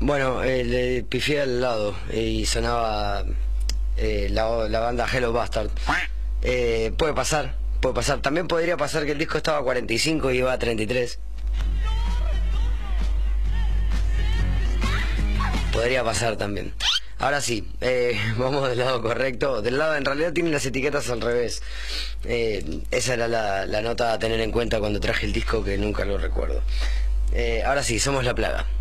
Bueno, le pifié al lado y sonaba la banda Hello Bastard. Puede pasar, puede pasar. También podría pasar que el disco estaba a 45 y iba a 33. Podría pasar también. Ahora sí, vamos del lado correcto. Del lado, en realidad tienen las etiquetas al revés. Esa era la nota a tener en cuenta cuando traje el disco, que nunca lo recuerdo. Ahora sí, somos La Plaga.